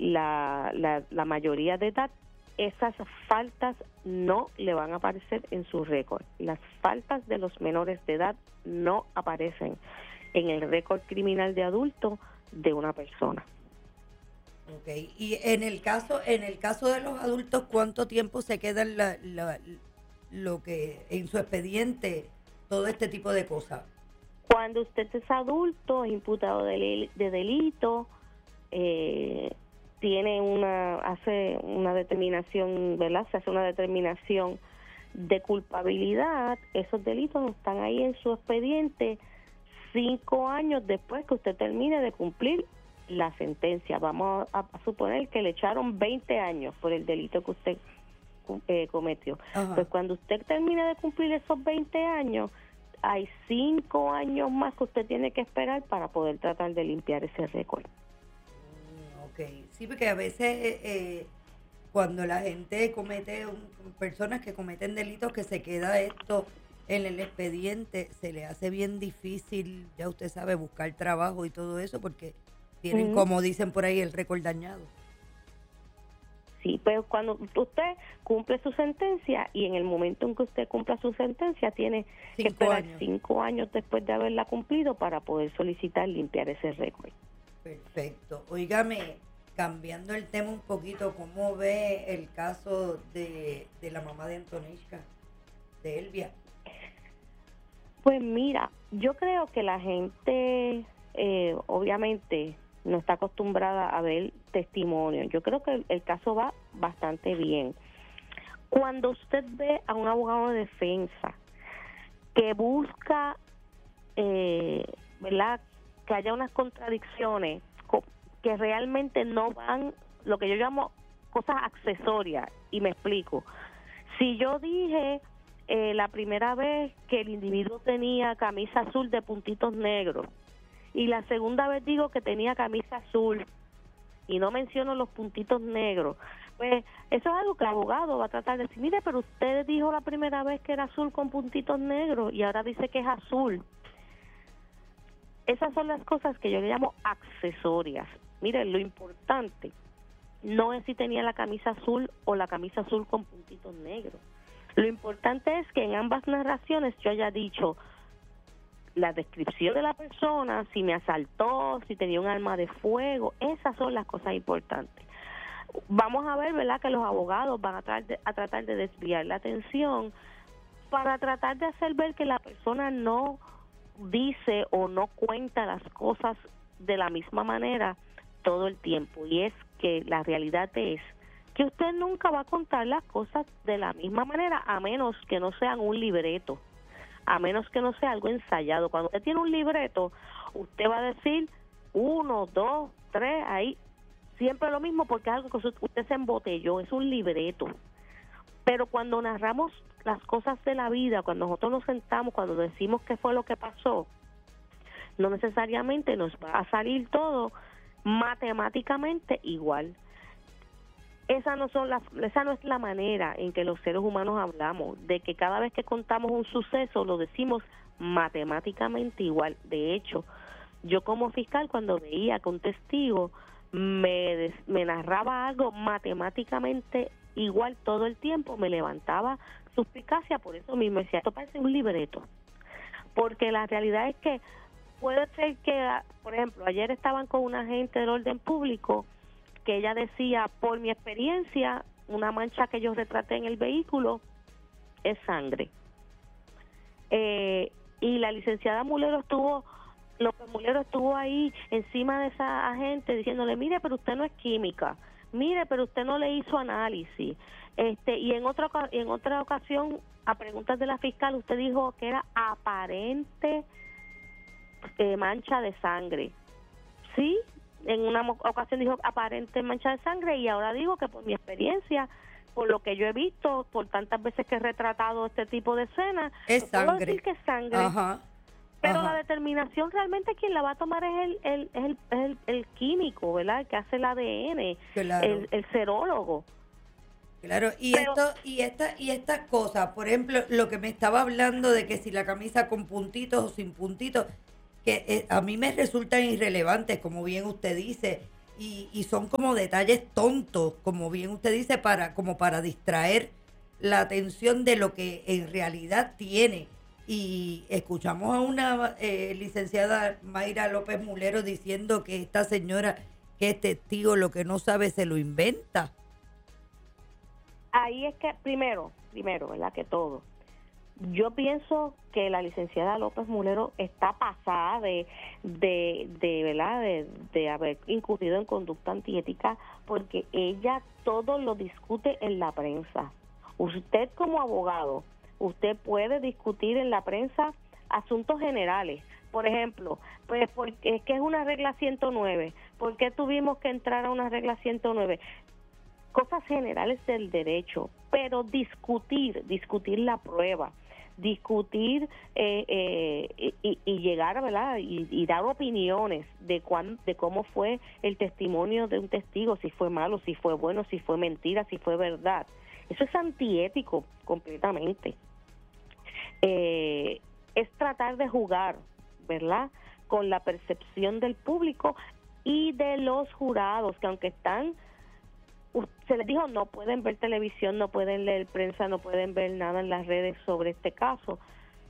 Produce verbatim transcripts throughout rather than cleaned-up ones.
la, la, la mayoría de edad, esas faltas no le van a aparecer en su récord. Las faltas de los menores de edad no aparecen en el récord criminal de adulto de una persona. Okay. Y en el caso, en el caso de los adultos, ¿cuánto tiempo se queda en la, la, lo que en su expediente todo este tipo de cosas? Cuando usted es adulto, es imputado de, de delito, eh, tiene una, hace una determinación, ¿verdad? Se hace una determinación de culpabilidad. Esos delitos están ahí en su expediente cinco años después que usted termine de cumplir la sentencia. Vamos a, a suponer que le echaron veinte años por el delito que usted eh, cometió. Ajá. Pues cuando usted termine de cumplir esos veinte años, hay cinco años más que usted tiene que esperar para poder tratar de limpiar ese récord. Ok, sí, porque a veces eh, eh, cuando la gente comete, un, personas que cometen delitos, que se queda esto en el expediente, se le hace bien difícil, ya usted sabe, buscar trabajo y todo eso, porque tienen, uh-huh, como dicen por ahí, el récord dañado. Sí, pero cuando usted cumple su sentencia, y en el momento en que usted cumpla su sentencia, tiene cinco que esperar años. cinco años después de haberla cumplido para poder solicitar limpiar ese récord. Perfecto. Óigame, cambiando el tema un poquito, ¿cómo ve el caso de, de la mamá de Antonishka, de Elvia? Pues mira, yo creo que la gente, eh, obviamente, no está acostumbrada a ver testimonios. Yo creo que el, el caso va bastante bien. Cuando usted ve a un abogado de defensa que busca, eh, ¿verdad?, que haya unas contradicciones que realmente no van, lo que yo llamo cosas accesorias, y me explico. Si yo dije eh, la primera vez que el individuo tenía camisa azul de puntitos negros, y la segunda vez digo que tenía camisa azul, y no menciono los puntitos negros, pues eso es algo que el abogado va a tratar de decir, mire, pero usted dijo la primera vez que era azul con puntitos negros, y ahora dice que es azul. Esas son las cosas que yo le llamo accesorias. Miren, lo importante no es si tenía la camisa azul o la camisa azul con puntitos negros. Lo importante es que en ambas narraciones yo haya dicho la descripción de la persona, si me asaltó, si tenía un arma de fuego. Esas son las cosas importantes. Vamos a ver, ¿verdad?, que los abogados van a tratar de, a tratar de desviar la atención para tratar de hacer ver que la persona no dice o no cuenta las cosas de la misma manera todo el tiempo, y es que la realidad es que usted nunca va a contar las cosas de la misma manera, a menos que no sean un libreto, a menos que no sea algo ensayado. Cuando usted tiene un libreto, usted va a decir uno, dos, tres, ahí siempre lo mismo, porque es algo que usted se embotelló, es un libreto. Pero cuando narramos las cosas de la vida, cuando nosotros nos sentamos, cuando decimos qué fue lo que pasó, no necesariamente nos va a salir todo matemáticamente igual. Esa no son las, esa no es la manera en que los seres humanos hablamos, de que cada vez que contamos un suceso lo decimos matemáticamente igual. De hecho, yo como fiscal, cuando veía que un testigo me, me narraba algo matemáticamente igual todo el tiempo, me levantaba suspicacia. Por eso mismo decía, esto parece un libreto, porque la realidad es que puede ser que, por ejemplo, ayer estaban con una agente del orden público que ella decía, por mi experiencia, una mancha que yo retraté en el vehículo es sangre. Eh, y la licenciada Mulero estuvo, López Mulero estuvo ahí encima de esa agente diciéndole, mire, pero usted no es química, mire, pero usted no le hizo análisis. Este, y en otra en otra ocasión, a preguntas de la fiscal, usted dijo que era aparente eh, mancha de sangre. Sí, en una ocasión dijo aparente mancha de sangre, y ahora digo que por mi experiencia, por lo que yo he visto, por tantas veces que he retratado este tipo de escenas, es no sangre. puedo decir que es sangre. Ajá. Pero Ajá. la determinación realmente quien la va a tomar es el el, es el, es el, el químico, ¿verdad?, el que hace el A D N, claro. el, el serólogo. Claro, y Pero, esto y esta y estas cosas, por ejemplo, lo que me estaba hablando de que si la camisa con puntitos o sin puntitos, que eh, a mí me resultan irrelevantes, como bien usted dice. y, y son como detalles tontos, como bien usted dice, para como para distraer la atención de lo que en realidad tiene. Y escuchamos a una eh, licenciada Mayra López Mulero diciendo que esta señora que es testigo lo que no sabe se lo inventa. Ahí es que, primero, primero, ¿verdad? Que todo. Yo pienso que la licenciada López Mulero está pasada de, de, de ¿verdad? De, de haber incurrido en conducta antiética, porque ella todo lo discute en la prensa. Usted como abogado, usted puede discutir en la prensa asuntos generales. Por ejemplo, pues porque es que es una regla ciento nueve. ¿Por qué tuvimos que entrar a una regla ciento nueve? Cosas generales del derecho, pero discutir, discutir la prueba, discutir eh, eh, y, y llegar, ¿verdad? Y, y dar opiniones de cuán, de cómo fue el testimonio de un testigo, si fue malo, si fue bueno, si fue mentira, si fue verdad. Eso es antiético completamente. Eh, es tratar de jugar, ¿verdad?, con la percepción del público y de los jurados, que aunque están, se les dijo no pueden ver televisión, no pueden leer prensa, no pueden ver nada en las redes sobre este caso,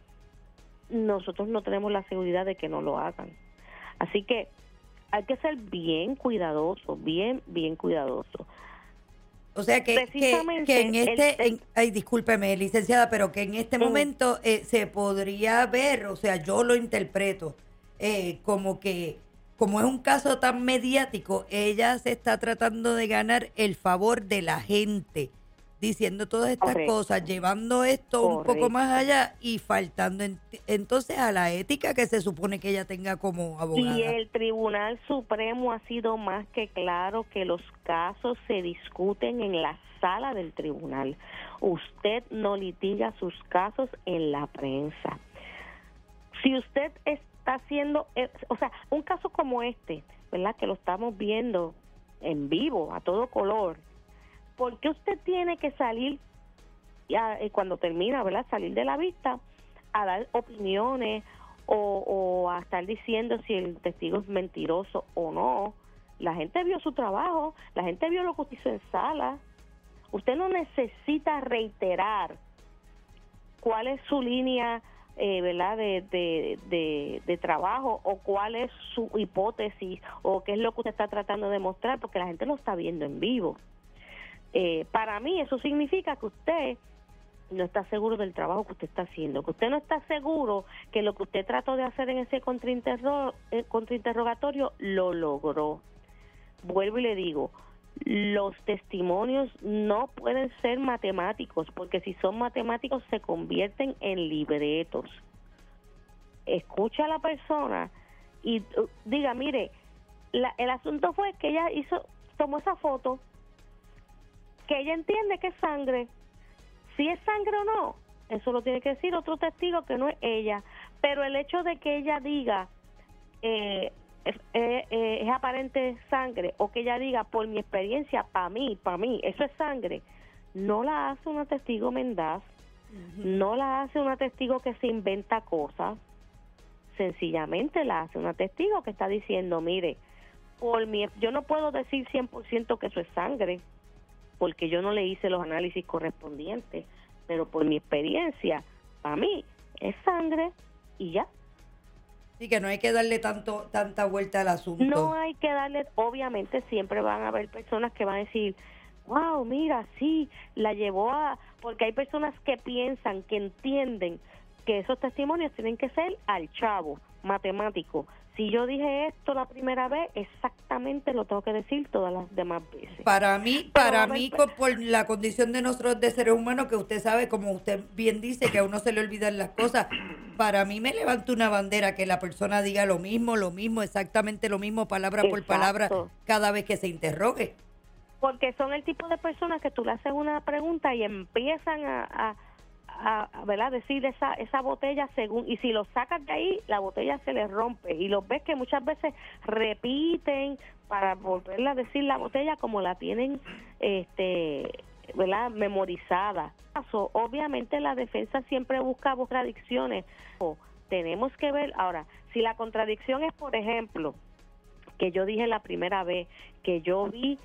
nosotros no tenemos la seguridad de que no lo hagan. Así que hay que ser bien cuidadoso, bien, bien cuidadoso. O sea que, que, que en este, el, el, en, ay, discúlpeme, licenciada, pero que en este uh, momento eh, se podría ver, o sea, yo lo interpreto eh, como que, como es un caso tan mediático, ella se está tratando de ganar el favor de la gente, diciendo todas estas correcto. cosas, llevando esto correcto. un poco más allá y faltando en, entonces a la ética que se supone que ella tenga como abogada. Y el Tribunal Supremo ha sido más que claro que los casos se discuten en la sala del tribunal. Usted no litiga sus casos en la prensa. Si usted está haciendo, o sea, un caso como este, ¿verdad?, que lo estamos viendo en vivo, a todo color, ¿por qué usted tiene que salir, ya, cuando termina, ¿verdad?, salir de la vista, a dar opiniones o, o a estar diciendo si el testigo es mentiroso o no? La gente vio su trabajo, la gente vio lo que usted hizo en sala. Usted no necesita reiterar cuál es su línea, eh, ¿verdad?, de, de, de, de trabajo, o cuál es su hipótesis, o qué es lo que usted está tratando de demostrar, porque la gente lo está viendo en vivo. Eh, para mí eso significa que usted no está seguro del trabajo que usted está haciendo, que usted no está seguro que lo que usted trató de hacer en ese contrainterro- eh, contrainterrogatorio lo logró. Vuelvo y le digo, los testimonios no pueden ser matemáticos, porque si son matemáticos se convierten en libretos. Escucha a la persona y uh, diga, mire, la, el asunto fue que ella hizo, tomó esa foto, que ella entiende que es sangre. Si es sangre o no, eso lo tiene que decir otro testigo que no es ella. Pero el hecho de que ella diga eh, es, eh, eh, es aparente sangre, o que ella diga por mi experiencia, para mí, para mí, eso es sangre, no la hace una testigo mendaz, uh-huh. no la hace una testigo que se inventa cosas, sencillamente la hace una testigo que está diciendo, mire, por mi, yo no puedo decir cien por ciento que eso es sangre, porque yo no le hice los análisis correspondientes, pero por mi experiencia, para mí, es sangre y ya. Sí, que no hay que darle tanto tanta vuelta al asunto. No hay que darle, obviamente siempre van a haber personas que van a decir, wow, mira, sí, la llevó a... Porque hay personas que piensan, que entienden que esos testimonios tienen que ser al chavo, matemático. Si yo dije esto la primera vez, exactamente lo tengo que decir todas las demás veces. Para mí, para Pero, mí, ver, por la condición de nosotros de seres humanos, que usted sabe, como usted bien dice, que a uno se le olvidan las cosas, para mí me levanta una bandera que la persona diga lo mismo, lo mismo, exactamente lo mismo, palabra por Exacto. palabra, cada vez que se interrogue. Porque son el tipo de personas que tú le haces una pregunta y empiezan a... a A, a, ¿verdad? decir esa esa botella según, y si lo sacas de ahí la botella se les rompe, y los ves que muchas veces repiten para volverla a decir la botella como la tienen este ¿verdad? memorizada. Obviamente la defensa siempre busca contradicciones. Tenemos que ver ahora si la contradicción es, por ejemplo, que yo dije la primera vez, que yo vi